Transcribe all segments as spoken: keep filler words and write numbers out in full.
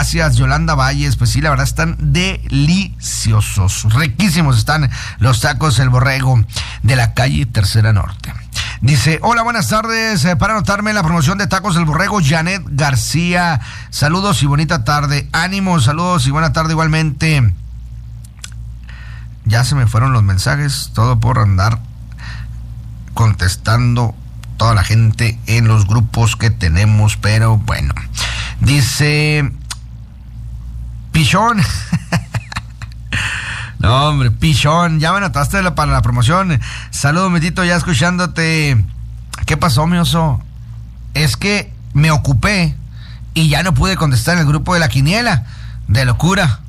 gracias. Yolanda Valles, pues sí, la verdad están deliciosos, riquísimos están los tacos El Borrego de la calle Tercera Norte. Dice, hola, buenas tardes, eh, para anotarme la promoción de tacos El Borrego, Janet García, saludos y bonita tarde, ánimo, saludos y buena tarde igualmente. Ya se me fueron los mensajes, todo por andar contestando toda la gente en los grupos que tenemos, pero bueno. Dice Pichón. No, hombre, Pichón, ya me anotaste la, para la promoción. Saludos, Mitito, ya escuchándote. ¿Qué pasó, mi oso? Es que me ocupé y ya no pude contestar en el grupo de la quiniela. De locura.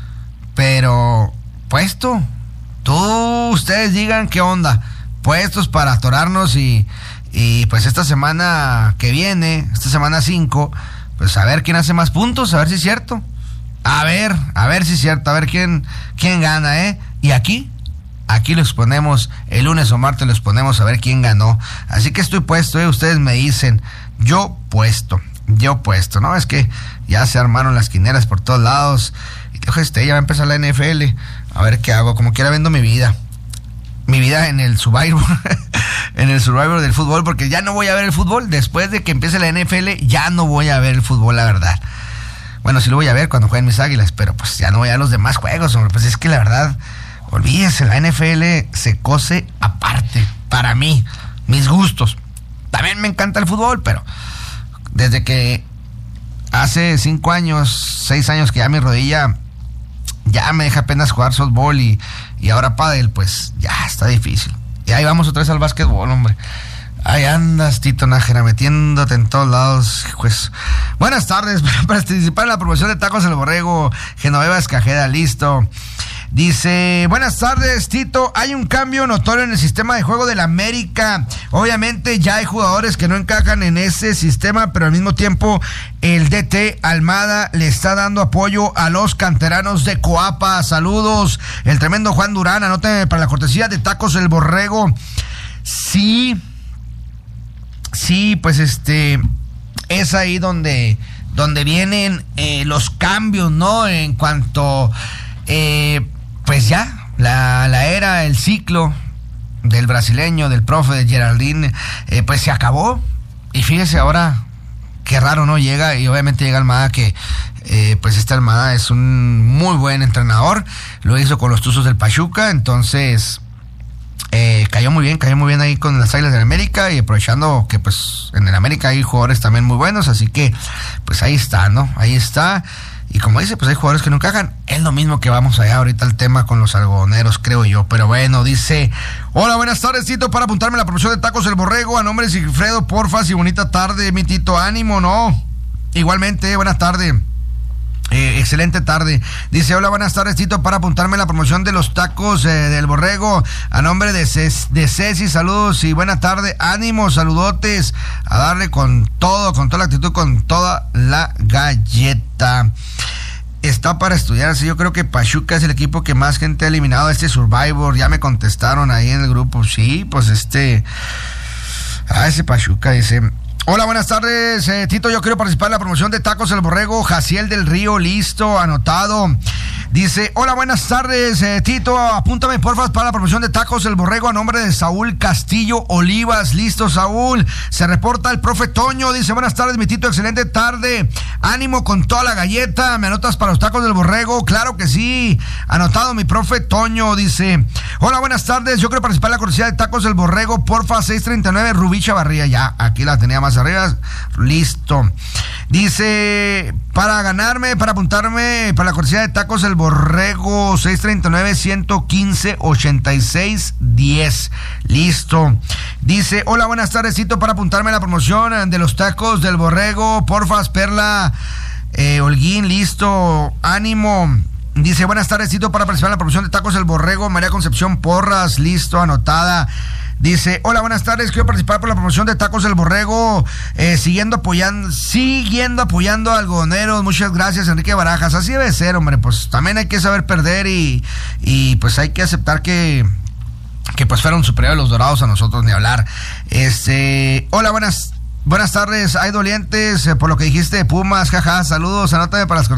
Pero, puesto, tú, ustedes digan qué onda. Puestos para atorarnos y, y pues esta semana que viene, esta semana cinco, pues a ver quién hace más puntos, a ver si es cierto. A ver, a ver si es cierto, a ver quién, quién gana, ¿eh? Y aquí, aquí los ponemos, el lunes o martes los ponemos a ver quién ganó. Así que estoy puesto, ¿eh? Ustedes me dicen, yo puesto, yo puesto, ¿no? Es que ya se armaron las quinelas por todos lados. Y dijo, este, ya va a empezar la N F L, a ver qué hago, como quiera vendo mi vida. Mi vida en el Survivor, en el Survivor del fútbol, porque ya no voy a ver el fútbol. Después de que empiece la N F L, ya no voy a ver el fútbol, la verdad. Bueno, sí lo voy a ver cuando jueguen mis Águilas, pero pues ya no voy a ver los demás juegos, hombre. Pues es que la verdad, olvídese, la N F L se cose aparte, para mí, mis gustos. También me encanta el fútbol, pero desde que hace cinco años, seis años que ya mi rodilla ya me deja apenas jugar softball y, y ahora pádel, pues ya está difícil. Y ahí vamos otra vez al básquetbol, hombre. Ahí andas, Tito Nájera, metiéndote en todos lados, pues. Buenas tardes, para participar en la promoción de tacos El Borrego, Genoveva Escajeda, listo. Dice, buenas tardes, Tito, hay un cambio notorio en el sistema de juego del América. Obviamente ya hay jugadores que no encajan en ese sistema, pero al mismo tiempo el D T Almada le está dando apoyo a los canteranos de Coapa. Saludos, el tremendo Juan Durán, anótame para la cortesía de tacos El Borrego. Sí, sí, pues este, es ahí donde, donde vienen eh, los cambios, ¿no? En cuanto... Eh, pues ya, la, la era, el ciclo del brasileño, del profe, de Geraldine, eh, pues se acabó. Y fíjese ahora, qué raro, ¿no? Llega, y obviamente llega Almada, que eh, pues esta Almada es un muy buen entrenador. Lo hizo con los Tuzos del Pachuca, entonces eh, cayó muy bien, cayó muy bien ahí con las Águilas del América, y aprovechando que pues en el América hay jugadores también muy buenos, así que pues ahí está, ¿no? Ahí está. Y como dice, pues hay jugadores que no encajan. Es lo mismo que vamos allá ahorita al tema con los algodoneros, creo yo. Pero bueno, dice, hola, buenas tardes, Tito, para apuntarme a la promoción de tacos El Borrego, a nombre de Sigfredo, porfas, y bonita tarde, mi Tito, ánimo, ¿no? Igualmente, buenas tardes. Eh, excelente tarde. Dice, hola, buenas tardes, Tito, para apuntarme a la promoción de los tacos eh, del Borrego, a nombre de, Ces, de Ceci, saludos y buena tarde, ánimo, saludotes, a darle con todo, con toda la actitud, con toda la galleta. Está para estudiarse. Yo creo que Pachuca es el equipo que más gente ha eliminado de este Survivor. Ya me contestaron ahí en el grupo. Sí, pues este, ah, ese Pachuca, dice, hola, buenas tardes, eh, Tito, yo quiero participar en la promoción de tacos El Borrego, Jaciel del Río, listo, anotado. Dice, hola, buenas tardes, eh, Tito, apúntame porfa para la promoción de tacos El Borrego a nombre de Saúl Castillo Olivas, listo, Saúl. Se reporta el profe Toño, dice, buenas tardes, mi Tito, excelente tarde, ánimo con toda la galleta, ¿me anotas para los tacos del Borrego? Claro que sí, anotado mi profe Toño. Dice, hola, buenas tardes, yo quiero participar en la cortesía de tacos del Borrego, porfa, seis treinta y nueve, Rubí Chavarría, ya, aquí la tenía más arriba, listo. Dice, para ganarme, para apuntarme para la cortesía de tacos El Borrego, seis treinta y nueve, ciento quince, ochenta y seis, diez, listo. Dice, hola, buenas tardes, Tito, para apuntarme a la promoción de los tacos del Borrego, porfas, Perla, eh, Holguín, listo, ánimo. Dice, buenas tardes, Tito, para participar en la promoción de tacos El Borrego, María Concepción Porras, listo, anotada. Dice, hola, buenas tardes, quiero participar por la promoción de tacos El Borrego, eh, siguiendo apoyando, siguiendo apoyando a algodoneros, muchas gracias, Enrique Barajas. Así debe ser, hombre, pues también hay que saber perder y, y pues hay que aceptar que, que pues fueron superiores los Dorados a nosotros, ni hablar. Este, hola, buenas, buenas tardes, hay dolientes, eh, por lo que dijiste de Pumas, jaja, saludos, anótame para las